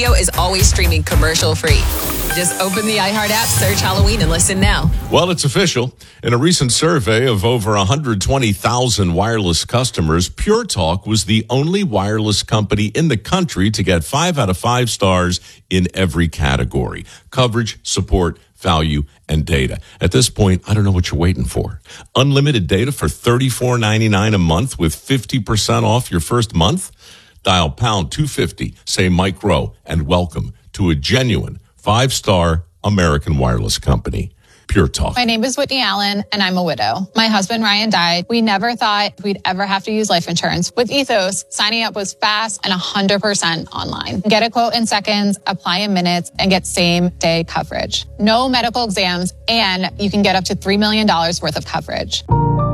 Radio is always streaming commercial-free. Just open the iHeart app, search Halloween, and listen now. Well, it's official. In a recent survey of over 120,000 wireless customers, Pure Talk was the only wireless company in the country to get 5 out of 5 stars in every category: coverage, support, value, and data. At this point, I don't know what you're waiting for. Unlimited data for $34.99 a month with 50% off your first month? Dial pound 250, say Mike Rowe, and welcome to a genuine 5-star American wireless company. Pure Talk. My name is Whitney Allen, and I'm a widow. My husband, Ryan, died. We never thought we'd ever have to use life insurance. With Ethos, signing up was fast and 100% online. Get a quote in seconds, apply in minutes, and get same-day coverage. No medical exams, and you can get up to $3 million worth of coverage.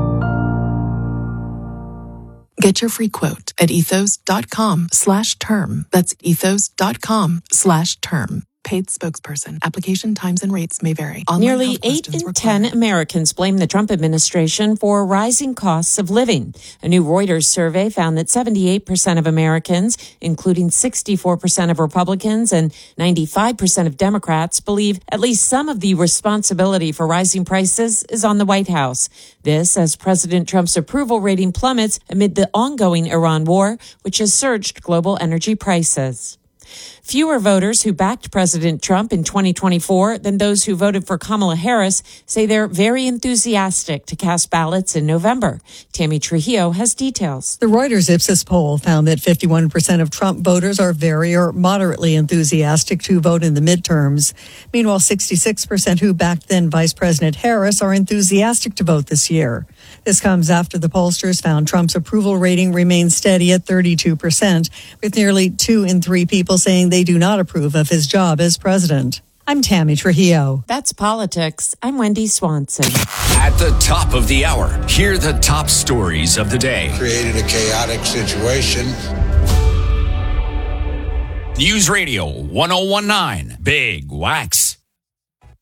Get your free quote at ethos.com/term. That's ethos.com/term. Paid spokesperson. Application times and rates may vary. Online Nearly 8 in 10 Americans blame the Trump administration for rising costs of living. A new Reuters survey found that 78% of Americans, including 64% of Republicans and 95% of Democrats, believe at least some of the responsibility for rising prices is on the White House. This as President Trump's approval rating plummets amid the ongoing Iran war, which has surged global energy prices. Fewer voters who backed President Trump in 2024 than those who voted for Kamala Harris say they're very enthusiastic to cast ballots in November. Tammy Trujillo has details. The Reuters Ipsos poll found that 51% of Trump voters are very or moderately enthusiastic to vote in the midterms. Meanwhile, 66% who backed then Vice President Harris are enthusiastic to vote this year. This comes after the pollsters found Trump's approval rating remains steady at 32%, with nearly 2 in 3 people saying they do not approve of his job as president. I'm Tammy Trujillo. That's politics. I'm Wendy Swanson. At the top of the hour, hear the top stories of the day. Created a chaotic situation. News Radio 1019, Big Wax.